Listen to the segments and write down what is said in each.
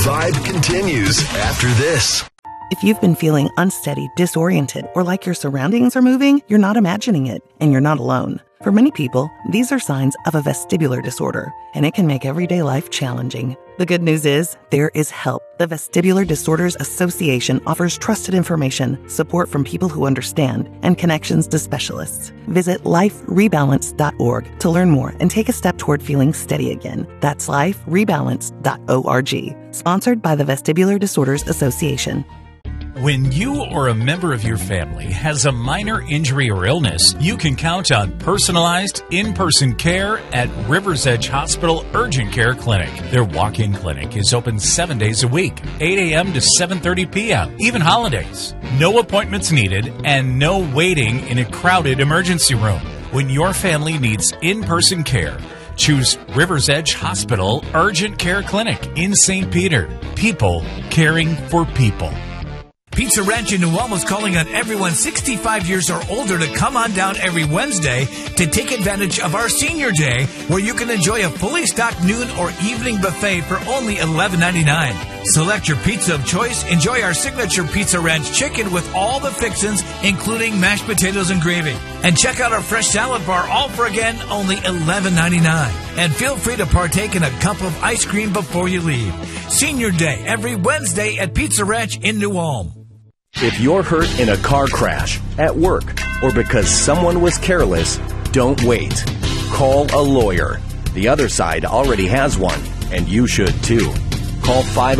vibe continues after this. If you've been feeling unsteady, disoriented, or like your surroundings are moving, you're not imagining it, and you're not alone. For many people, these are signs of a vestibular disorder, and it can make everyday life challenging. The good news is, there is help. The Vestibular Disorders Association offers trusted information, support from people who understand, and connections to specialists. Visit liferebalance.org to learn more and take a step toward feeling steady again. That's liferebalance.org. Sponsored by the Vestibular Disorders Association. When you or a member of your family has a minor injury or illness, you can count on personalized, in-person care at Rivers Edge Hospital Urgent Care Clinic. Their walk-in clinic is open 7 days a week, 8 a.m. to 7:30 p.m., even holidays. No appointments needed and no waiting in a crowded emergency room. When your family needs in-person care, choose Rivers Edge Hospital Urgent Care Clinic in St. Peter. People caring for people. Pizza Ranch in New Ulm is calling on everyone 65 years or older to come on down every Wednesday to take advantage of our Senior Day, where you can enjoy a fully stocked noon or evening buffet for only $11.99. Select your pizza of choice, enjoy our signature Pizza Ranch chicken with all the fixins, including mashed potatoes and gravy. And check out our fresh salad bar, all for, again, only $11.99. And feel free to partake in a cup of ice cream before you leave. Senior Day, every Wednesday at Pizza Ranch in New Ulm. If you're hurt in a car crash, at work, or because someone was careless, don't wait. Call a lawyer. The other side already has one, and you should too. Call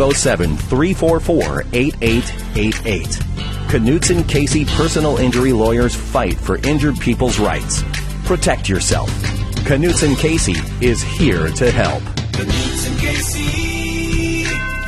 507-344-8888. Knutson Casey Personal Injury Lawyers fight for injured people's rights. Protect yourself. Knutson Casey is here to help. Knutson Casey,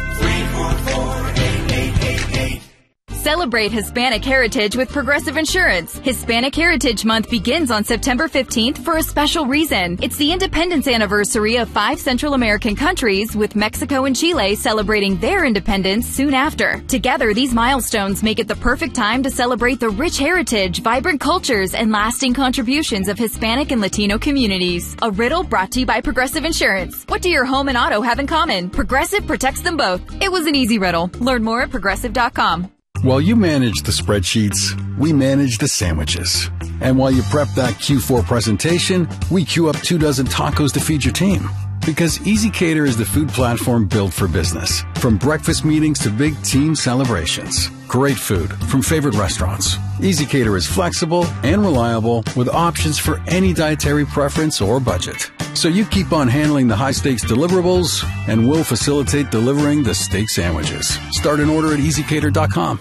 344-8888. Celebrate Hispanic Heritage with Progressive Insurance. Hispanic Heritage Month begins on September 15th for a special reason. It's the independence anniversary of 5 Central American countries, with Mexico and Chile celebrating their independence soon after. Together, these milestones make it the perfect time to celebrate the rich heritage, vibrant cultures, and lasting contributions of Hispanic and Latino communities. A riddle brought to you by Progressive Insurance. What do your home and auto have in common? Progressive protects them both. It was an easy riddle. Learn more at progressive.com. While you manage the spreadsheets, we manage the sandwiches. And while you prep that Q4 presentation, we queue up 2 dozen tacos to feed your team. Because EasyCater is the food platform built for business. From breakfast meetings to big team celebrations. Great food from favorite restaurants. EasyCater is flexible and reliable with options for any dietary preference or budget. So you keep on handling the high-stakes deliverables, and we'll facilitate delivering the steak sandwiches. Start an order at EasyCater.com.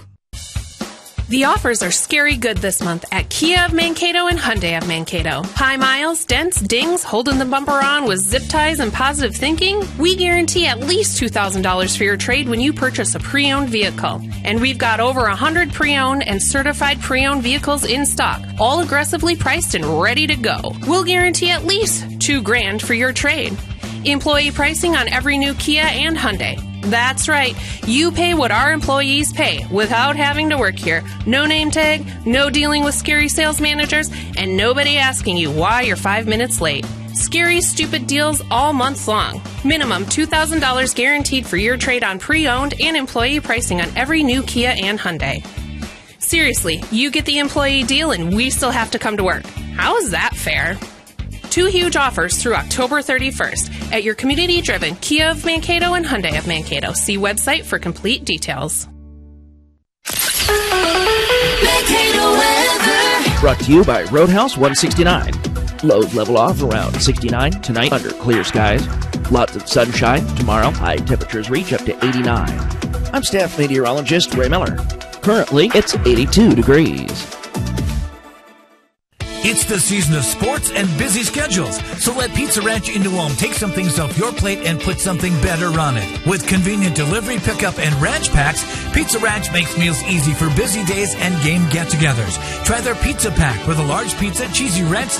The offers are scary good this month at Kia of Mankato and Hyundai of Mankato. High miles, dents, dings, holding the bumper on with zip ties and positive thinking? We guarantee at least $2,000 for your trade when you purchase a pre-owned vehicle. And we've got over 100 pre-owned and certified pre-owned vehicles in stock, all aggressively priced and ready to go. We'll guarantee at least $2,000 for your trade. Employee pricing on every new Kia and Hyundai. That's right. You pay what our employees pay without having to work here. No name tag, no dealing with scary sales managers, and nobody asking you why you're 5 minutes late. Scary, stupid deals all month long. Minimum $2,000 guaranteed for your trade on pre-owned and employee pricing on every new Kia and Hyundai. Seriously, you get the employee deal and we still have to come to work. How is that fair? 2 huge offers through October 31st at your community-driven Kia of Mankato and Hyundai of Mankato. See website for complete details. Mankato weather. Brought to you by Roadhouse 169. Lows level off around 69 tonight under clear skies. Lots of sunshine tomorrow. High temperatures reach up to 89. I'm staff meteorologist Ray Miller. Currently, it's 82 degrees. It's the season of sports and busy schedules, so let Pizza Ranch in New Ulm take some things off your plate and put something better on it. With convenient delivery, pickup, and ranch packs, Pizza Ranch makes meals easy for busy days and game get-togethers. Try their pizza pack with a large pizza, cheesy ranch